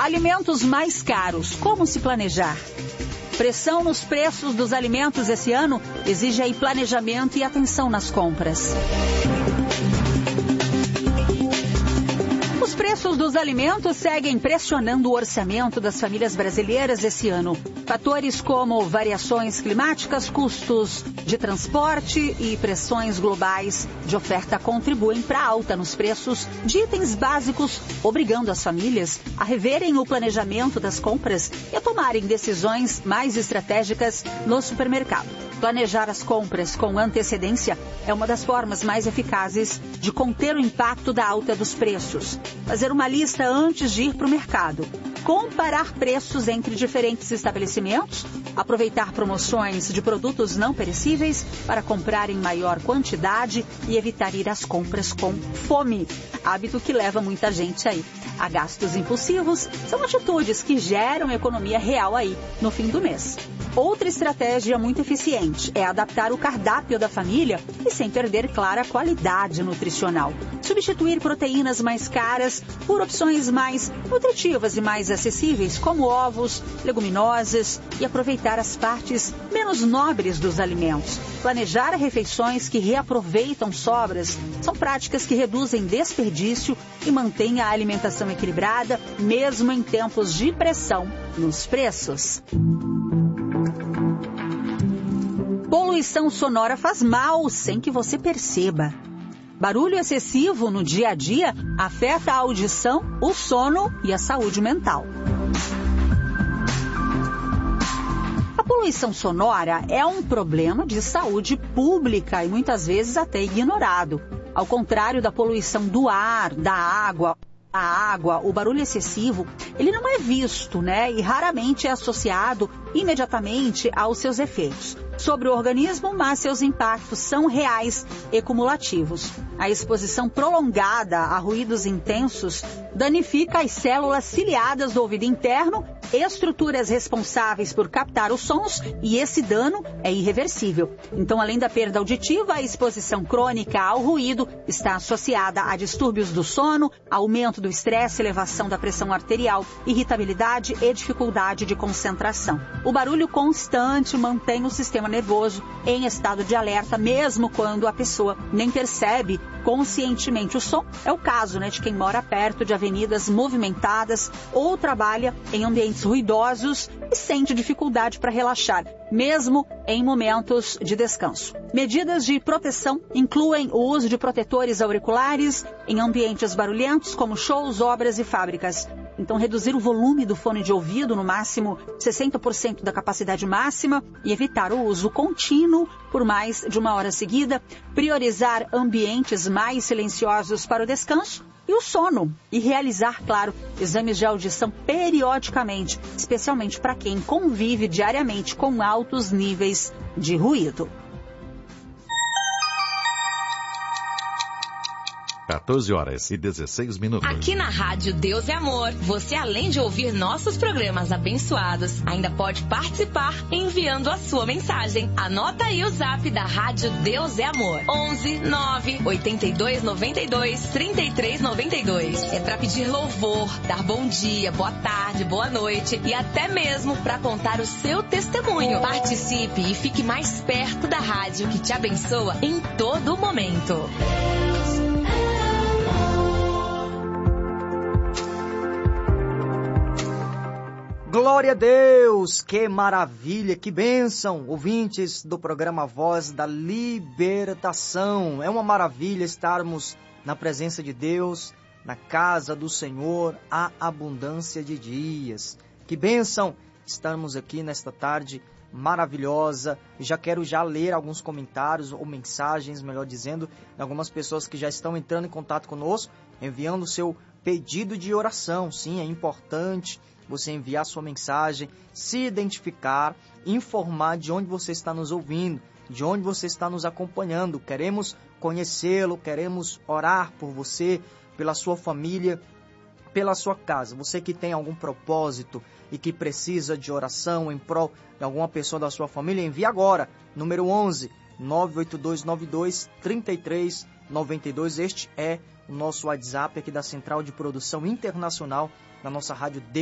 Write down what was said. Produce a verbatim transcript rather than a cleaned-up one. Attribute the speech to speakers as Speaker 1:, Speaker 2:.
Speaker 1: Alimentos mais caros, como se planejar? Pressão nos preços dos alimentos esse ano exige aí planejamento e atenção nas compras. Os preços dos alimentos seguem pressionando o orçamento das famílias brasileiras esse ano. Fatores como variações climáticas, custos de transporte e pressões globais de oferta contribuem para a alta nos preços de itens básicos, obrigando as famílias a reverem o planejamento das compras e a tomarem decisões mais estratégicas no supermercado. Planejar as compras com antecedência é uma das formas mais eficazes de conter o impacto da alta dos preços. Fazer uma lista antes de ir para o mercado. Comparar preços entre diferentes estabelecimentos. Aproveitar promoções de produtos não perecíveis para comprar em maior quantidade e evitar ir às compras com fome. Hábito que leva muita gente aí a gastos impulsivos. São atitudes que geram economia real aí no fim do mês. Outra estratégia muito eficiente é adaptar o cardápio da família e sem perder, claro, a qualidade nutricional. Substituir proteínas mais caras por opções mais nutritivas e mais acessíveis, como ovos, leguminosas, e aproveitar as partes menos nobres dos alimentos. Planejar refeições que reaproveitam sobras são práticas que reduzem desperdício e mantêm a alimentação equilibrada, mesmo em tempos de pressão nos preços. Poluição sonora faz mal sem que você perceba. Barulho excessivo no dia a dia afeta a audição, o sono e a saúde mental. A poluição sonora é um problema de saúde pública e muitas vezes até ignorado. Ao contrário da poluição do ar, da água, a água, o barulho excessivo, ele não é visto, né? E raramente é associado imediatamente aos seus efeitos sobre o organismo, mas seus impactos são reais e cumulativos. A exposição prolongada a ruídos intensos danifica as células ciliadas do ouvido interno, estruturas responsáveis por captar os sons, e esse dano é irreversível. Então, além da perda auditiva, a exposição crônica ao ruído está associada a distúrbios do sono, aumento do estresse, elevação da pressão arterial, irritabilidade e dificuldade de concentração. O barulho constante mantém o sistema nervoso em estado de alerta, mesmo quando a pessoa nem percebe conscientemente o som. É o caso, né, de quem mora perto de avenidas movimentadas ou trabalha em ambientes ruidosos e sente dificuldade para relaxar, mesmo em momentos de descanso. Medidas de proteção incluem o uso de protetores auriculares em ambientes barulhentos, como shows, obras e fábricas. Então, reduzir o volume do fone de ouvido no máximo sessenta por cento da capacidade máxima e evitar o uso contínuo por mais de uma hora seguida. Priorizar ambientes mais silenciosos para o descanso e o sono. E realizar, claro, exames de audição periodicamente, especialmente para quem convive diariamente com altos níveis de ruído.
Speaker 2: quatorze horas e dezesseis minutos.
Speaker 3: Aqui na Rádio Deus é Amor, você, além de ouvir nossos programas abençoados, ainda pode participar enviando a sua mensagem. Anota aí o zap da Rádio Deus é Amor: onze nove oitenta e dois noventa e dois trinta e três noventa e dois. É para pedir louvor, dar bom dia, boa tarde, boa noite e até mesmo para contar o seu testemunho. Participe e fique mais perto da rádio que te abençoa em todo momento.
Speaker 4: Glória a Deus, que maravilha, que bênção, ouvintes do programa Voz da Libertação. É uma maravilha estarmos na presença de Deus, na casa do Senhor, a abundância de dias. Que bênção estarmos aqui nesta tarde maravilhosa. Já quero já ler alguns comentários ou mensagens, melhor dizendo, de algumas pessoas que já estão entrando em contato conosco, enviando o seu pedido de oração. Sim, é importante você enviar sua mensagem, se identificar, informar de onde você está nos ouvindo, de onde você está nos acompanhando. Queremos conhecê-lo, queremos orar por você, pela sua família, pela sua casa. Você que tem algum propósito e que precisa de oração em prol de alguma pessoa da sua família, envie agora, número onze, nove oito dois nove dois, três três nove dois. Este é o nosso WhatsApp aqui da Central de Produção Internacional, da nossa Rádio D.